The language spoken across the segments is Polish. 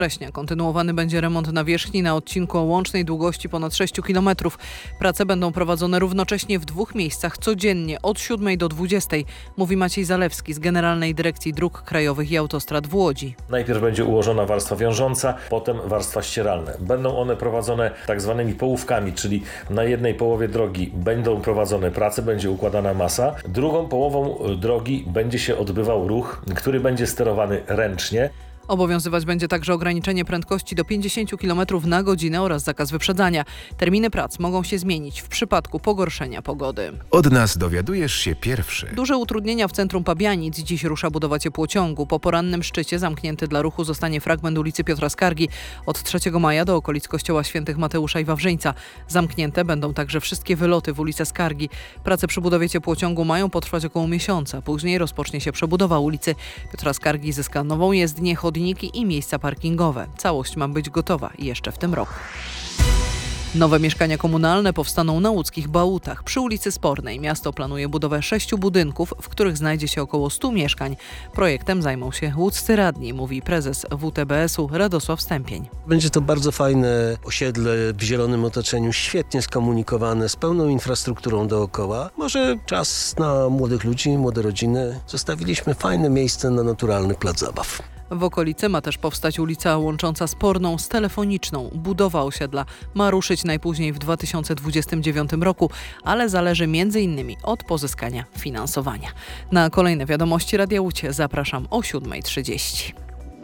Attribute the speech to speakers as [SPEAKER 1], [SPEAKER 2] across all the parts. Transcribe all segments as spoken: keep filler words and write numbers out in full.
[SPEAKER 1] września kontynuowany będzie remont nawierzchni na odcinku o łącznej długości ponad sześć kilometrów. Prace będą prowadzone równocześnie w dwóch miejscach codziennie od siódmej do dwudziestej, mówi Maciej Zalewski z Generalnej Dyrekcji Dróg Krajowych i Autostrad w Łodzi.
[SPEAKER 2] Najpierw będzie ułożona warstwa wiążąca, potem warstwa ścieralna. Będą one prowadzone tak zwanymi połówkami, czyli na jednej połowie drogi będą prowadzone prace, będzie układana masa. Drugą połową drogi będzie się odbywał ruch, który będzie sterowany ręcznie.
[SPEAKER 1] Obowiązywać będzie także ograniczenie prędkości do pięćdziesiąt kilometrów na godzinę oraz zakaz wyprzedzania. Terminy prac mogą się zmienić w przypadku pogorszenia pogody.
[SPEAKER 3] Od nas dowiadujesz się pierwszy.
[SPEAKER 1] Duże utrudnienia w centrum Pabianic. Dziś rusza budowa ciepłociągu. Po porannym szczycie zamknięty dla ruchu zostanie fragment ulicy Piotra Skargi od trzeciego maja do okolic kościoła świętych Mateusza i Wawrzyńca. Zamknięte będą także wszystkie wyloty w ulicę Skargi. Prace przy budowie ciepłociągu mają potrwać około miesiąca. Później rozpocznie się przebudowa ulicy Piotra Skargi. Zyska nową jezdnię, chodniki i miejsca parkingowe. Całość ma być gotowa jeszcze w tym roku. Nowe mieszkania komunalne powstaną na łódzkich Bałutach. Przy ulicy Spornej miasto planuje budowę sześciu budynków, w których znajdzie się około stu mieszkań. Projektem zajmą się łódzcy radni, mówi prezes W T B S-u Radosław Stępień.
[SPEAKER 4] Będzie to bardzo fajne osiedle w zielonym otoczeniu, świetnie skomunikowane, z pełną infrastrukturą dookoła. Może czas na młodych ludzi, młode rodziny. Zostawiliśmy fajne miejsce na naturalny plac zabaw.
[SPEAKER 1] W okolicy ma też powstać ulica łącząca Sporną z Telefoniczną. Budowa osiedla ma ruszyć najpóźniej w dwa tysiące dwudziestym dziewiątym roku, ale zależy między innymi od pozyskania finansowania. Na kolejne wiadomości Radia Łódź zapraszam o siódma trzydzieści.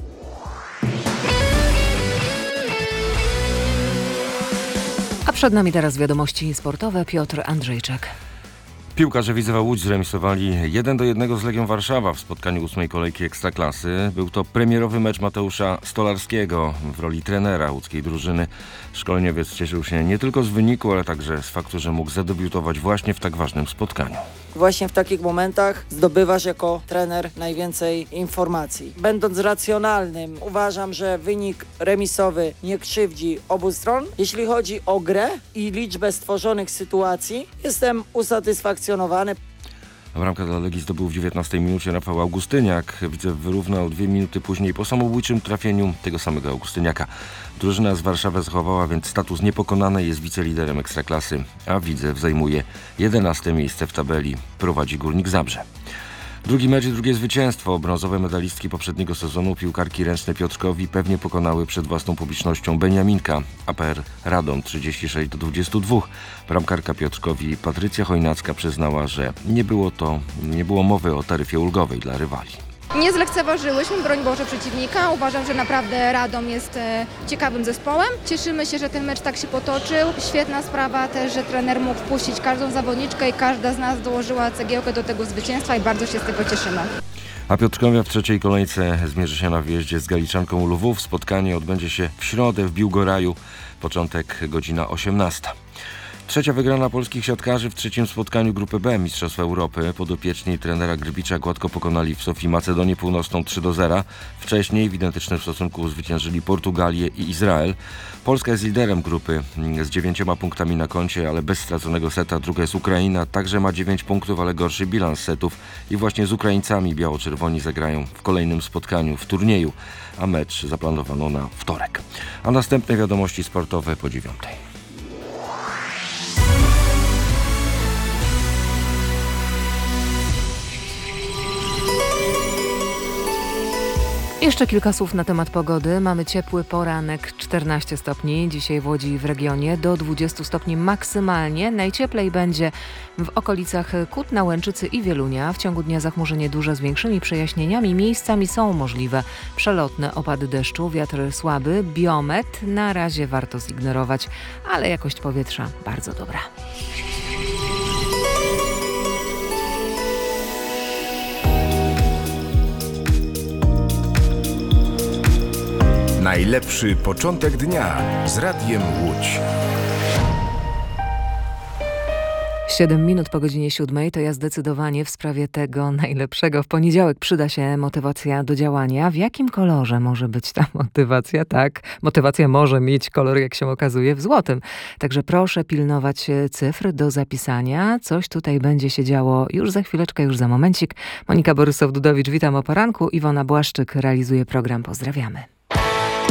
[SPEAKER 5] A przed nami teraz wiadomości sportowe. Piotr Andrzejczak.
[SPEAKER 6] Piłkarze Widzewa Łódź zremisowali jeden do jednego z Legią Warszawa w spotkaniu ósmej kolejki Ekstraklasy. Był to premierowy mecz Mateusza Stolarskiego w roli trenera łódzkiej drużyny. Szkoleniowiec cieszył się nie tylko z wyniku, ale także z faktu, że mógł zadebiutować właśnie w tak ważnym spotkaniu.
[SPEAKER 7] Właśnie w takich momentach zdobywasz jako trener najwięcej informacji. Będąc racjonalnym, uważam, że wynik remisowy nie krzywdzi obu stron. Jeśli chodzi o grę i liczbę stworzonych sytuacji, jestem usatysfakcjonowany.
[SPEAKER 6] Bramkę dla Legii zdobył w dziewiętnastej minucie Rafał Augustyniak. Widzew wyrównał dwie minuty później po samobójczym trafieniu tego samego Augustyniaka. Drużyna z Warszawy zachowała więc status niepokonanej, jest wiceliderem Ekstraklasy, a Widzew zajmuje jedenaste miejsce w tabeli. Prowadzi Górnik Zabrze. Drugi mecz i drugie zwycięstwo. Brązowe medalistki poprzedniego sezonu, piłkarki ręczne Piotrkowi, pewnie pokonały przed własną publicznością Beniaminka. A P R Radom trzydzieści sześć do dwudziestu dwóch. Bramkarka Piotrkowi Patrycja Chojnacka przyznała, że nie było to, nie było mowy o taryfie ulgowej dla rywali.
[SPEAKER 8] Nie zlekceważyłyśmy, broń Boże, przeciwnika. Uważam, że naprawdę Radom jest e, ciekawym zespołem. Cieszymy się, że ten mecz tak się potoczył. Świetna sprawa też, że trener mógł wpuścić każdą zawodniczkę i każda z nas dołożyła cegiełkę do tego zwycięstwa i bardzo się z tego cieszymy.
[SPEAKER 6] A Piotrkowia w trzeciej kolejce zmierzy się na wyjeździe z Galiczanką Lwów. Spotkanie odbędzie się w środę w Biłgoraju. Początek godzina osiemnasta. Trzecia wygrana polskich siatkarzy w trzecim spotkaniu Grupy B Mistrzostw Europy. Podopieczni trenera Grbicza gładko pokonali w Sofii Macedonię Północną trzy do zera. Wcześniej w identycznym stosunku zwyciężyli Portugalię i Izrael. Polska jest liderem grupy z dziewięcioma punktami na koncie, ale bez straconego seta. Druga jest Ukraina, także ma dziewięć punktów, ale gorszy bilans setów. I właśnie z Ukraińcami biało-czerwoni zagrają w kolejnym spotkaniu w turnieju, a mecz zaplanowano na wtorek. A następne wiadomości sportowe po dziewiątej.
[SPEAKER 5] Jeszcze kilka słów na temat pogody. Mamy ciepły poranek, czternaście stopni. Dzisiaj w Łodzi i w regionie do dwudziestu stopni maksymalnie. Najcieplej będzie w okolicach Kutna, Łęczycy i Wielunia. W ciągu dnia zachmurzenie duże z większymi przejaśnieniami. Miejscami są możliwe przelotne opady deszczu, wiatr słaby, biometr na razie warto zignorować, ale jakość powietrza bardzo dobra.
[SPEAKER 3] Najlepszy początek dnia z Radiem Łódź.
[SPEAKER 5] Siedem minut po godzinie siódmej to ja zdecydowanie w sprawie tego najlepszego. W poniedziałek przyda się motywacja do działania. W jakim kolorze może być ta motywacja? Tak, motywacja może mieć kolor, jak się okazuje, w złotym. Także proszę pilnować cyfr do zapisania. Coś tutaj będzie się działo już za chwileczkę, już za momencik. Monika Borysow-Dudowicz, witam o poranku. Iwona Błaszczyk realizuje program. Pozdrawiamy.